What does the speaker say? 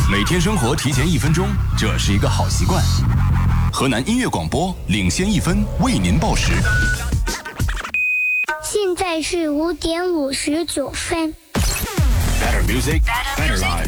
每天生活提前1分钟，这是一个好习惯。河南音乐广播领先1分，为您报时。 现在是5点59分。 Better music, better life.